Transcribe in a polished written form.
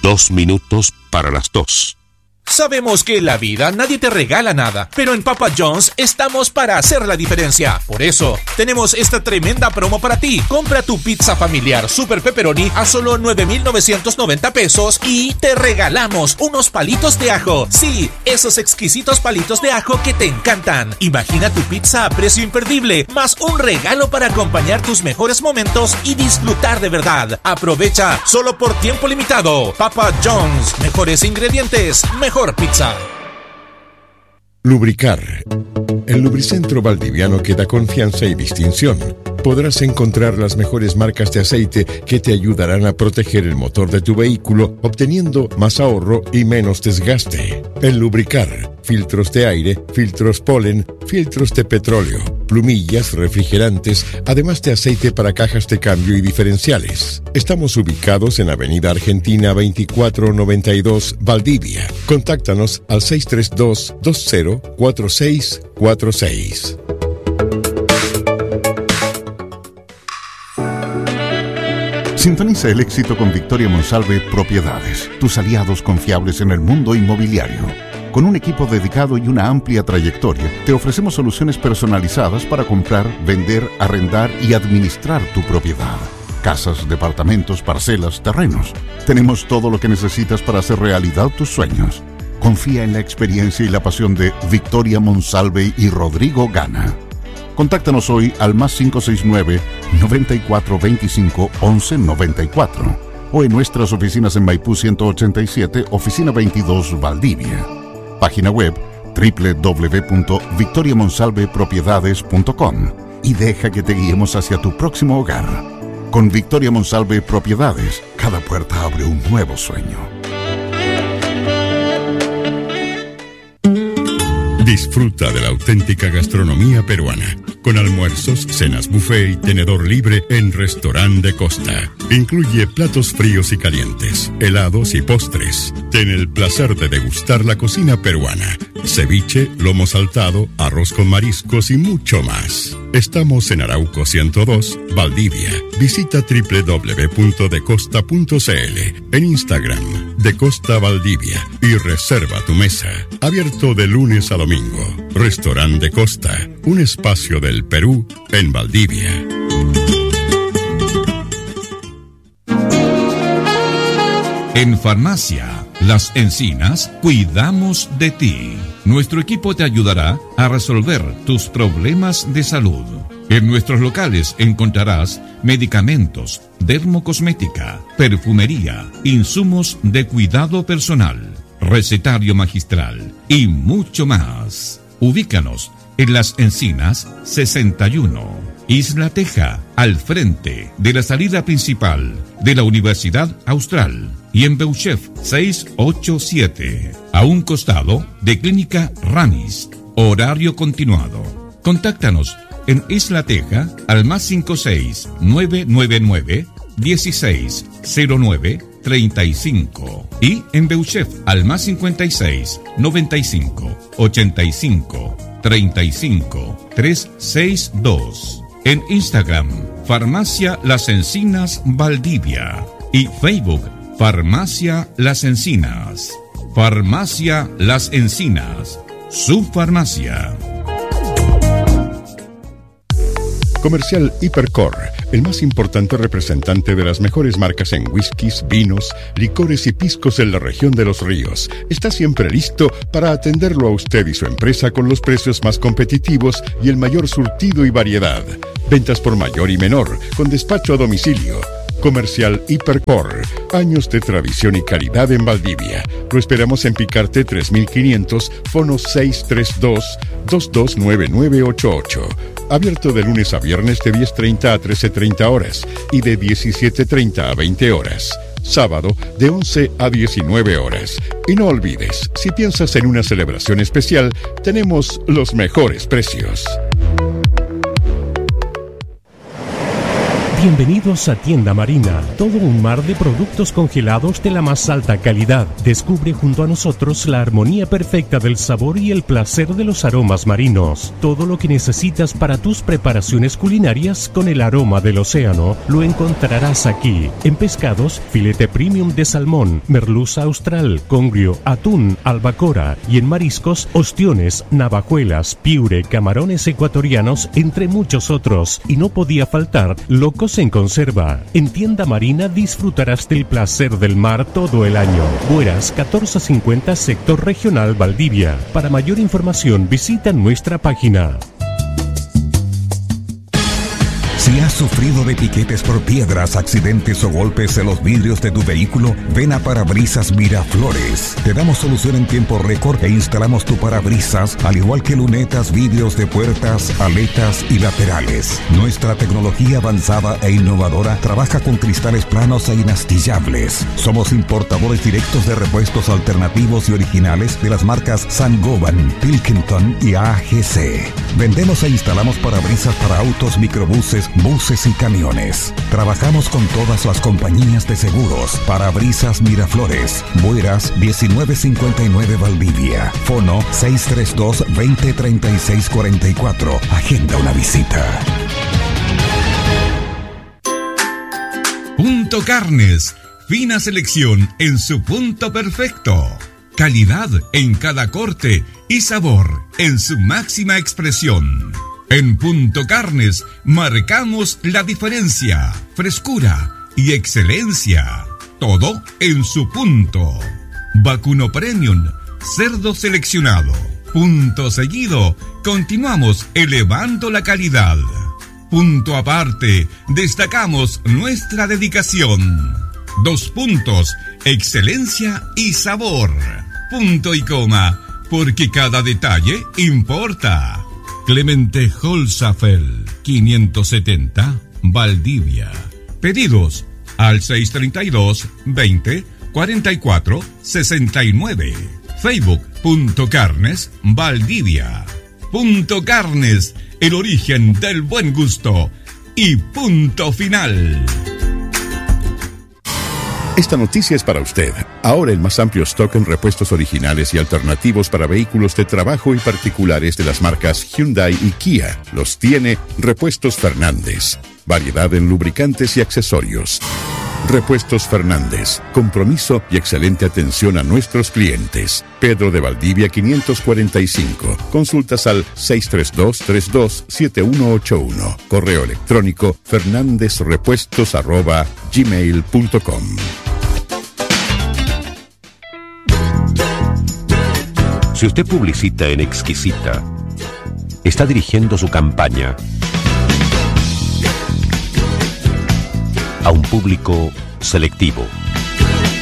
2 minutos para las 2. Sabemos que en la vida nadie te regala nada, pero en Papa John's estamos para hacer la diferencia. Por eso, tenemos esta tremenda promo para ti. Compra tu pizza familiar Super Pepperoni a solo 9,990 pesos y te regalamos unos palitos de ajo. Sí, esos exquisitos palitos de ajo que te encantan. Imagina tu pizza a precio imperdible, más un regalo para acompañar tus mejores momentos y disfrutar de verdad. Aprovecha solo por tiempo limitado. Papa John's, mejores ingredientes, mejor pizza. Lubricar. El Lubricentro Valdiviano que da confianza y distinción. Podrás encontrar las mejores marcas de aceite que te ayudarán a proteger el motor de tu vehículo, obteniendo más ahorro y menos desgaste. En Lubricar, filtros de aire, filtros polen, filtros de petróleo, plumillas, refrigerantes, además de aceite para cajas de cambio y diferenciales. Estamos ubicados en Avenida Argentina 2492, Valdivia. Contáctanos al 632-204646. Sintoniza el éxito con Victoria Monsalve Propiedades, tus aliados confiables en el mundo inmobiliario. Con un equipo dedicado y una amplia trayectoria, te ofrecemos soluciones personalizadas para comprar, vender, arrendar y administrar tu propiedad. Casas, departamentos, parcelas, terrenos. Tenemos todo lo que necesitas para hacer realidad tus sueños. Confía en la experiencia y la pasión de Victoria Monsalve y Rodrigo Gana. Contáctanos hoy al más 569-9425-1194 o en nuestras oficinas en Maipú 187, oficina 22, Valdivia. Página web www.victoriamonsalvepropiedades.com y deja que te guiemos hacia tu próximo hogar. Con Victoria Monsalve Propiedades, cada puerta abre un nuevo sueño. Disfruta de la auténtica gastronomía peruana, con almuerzos, cenas buffet y tenedor libre en Restaurant de Costa. Incluye platos fríos y calientes, helados y postres. Ten el placer de degustar la cocina peruana, ceviche, lomo saltado, arroz con mariscos y mucho más. Estamos en Arauco 102, Valdivia. Visita www.decosta.cl, en Instagram, De Costa Valdivia, y reserva tu mesa. Abierto de lunes a domingo. Restaurant de Costa, un espacio del Perú en Valdivia. En Farmacia Las Encinas, cuidamos de ti. Nuestro equipo te ayudará a resolver tus problemas de salud. En nuestros locales encontrarás medicamentos, dermocosmética, perfumería, insumos de cuidado personal, recetario magistral y mucho más. Ubícanos en Las Encinas 61, Isla Teja, al frente de la salida principal de la Universidad Austral, y en Beuchef 687, a un costado de Clínica Ramis. Horario continuado. Contáctanos en Isla Teja al más 56999 1609 35 y en Beuchef al más 56 95 85 35 362. En Instagram, Farmacia Las Encinas Valdivia, y Facebook, Farmacia Las Encinas. Farmacia Las Encinas, su farmacia. Comercial Hipercor, el más importante representante de las mejores marcas en whiskies, vinos, licores y piscos en la región de Los Ríos, está siempre listo para atenderlo a usted y su empresa con los precios más competitivos y el mayor surtido y variedad. Ventas por mayor y menor, con despacho a domicilio. Comercial Hipercor, años de tradición y calidad en Valdivia. Lo esperamos en Picarte 3500, fono 632-229988. Abierto de lunes a viernes de 10:30 a 13:30 horas y de 17:30 a 20 horas. Sábado de 11 a 19 horas. Y no olvides, si piensas en una celebración especial, tenemos los mejores precios. Bienvenidos a Tienda Marina, todo un mar de productos congelados de la más alta calidad. Descubre junto a nosotros la armonía perfecta del sabor y el placer de los aromas marinos. Todo lo que necesitas para tus preparaciones culinarias con el aroma del océano lo encontrarás aquí. En pescados, filete premium de salmón, merluza austral, congrio, atún, albacora, y en mariscos, ostiones, navajuelas, piure, camarones ecuatorianos, entre muchos otros. Y no podía faltar locos en conserva. En Tienda Marina disfrutarás del placer del mar todo el año. Bueras 1450, sector regional Valdivia. Para mayor información visita nuestra página. Si has sufrido de piquetes por piedras, accidentes o golpes en los vidrios de tu vehículo, ven a Parabrisas Miraflores. Te damos solución en tiempo récord e instalamos tu parabrisas, al igual que lunetas, vidrios de puertas, aletas y laterales. Nuestra tecnología avanzada e innovadora trabaja con cristales planos e inastillables. Somos importadores directos de repuestos alternativos y originales de las marcas Saint-Gobain, Pilkington y AGC. Vendemos e instalamos parabrisas para autos, microbuses, buses y camiones. Trabajamos con todas las compañías de seguros. Parabrisas Miraflores, Bueras 1959 Valdivia. Fono 632-203644. Agenda una visita. Punto Carnes, fina selección en su punto perfecto. Calidad en cada corte y sabor en su máxima expresión. En Punto Carnes marcamos la diferencia, frescura y excelencia. Todo en su punto. Vacuno Premium, cerdo seleccionado. Punto seguido, continuamos elevando la calidad. Punto aparte, destacamos nuestra dedicación. 2 puntos, excelencia y sabor. Punto y coma, porque cada detalle importa. Clemente Holzapfel, 570, Valdivia. Pedidos al 632-20-44-69. Facebook.carnes Valdivia. Punto Carnes, el origen del buen gusto. Y punto final. Esta noticia es para usted. Ahora el más amplio stock en repuestos originales y alternativos para vehículos de trabajo y particulares de las marcas Hyundai y Kia los tiene Repuestos Fernández. Variedad en lubricantes y accesorios. Repuestos Fernández, compromiso y excelente atención a nuestros clientes. Pedro de Valdivia 545. Consultas al 632-327181. Correo electrónico fernandezrepuestos@gmail.com. Si usted publicita en Exquisita, está dirigiendo su campaña a un público selectivo.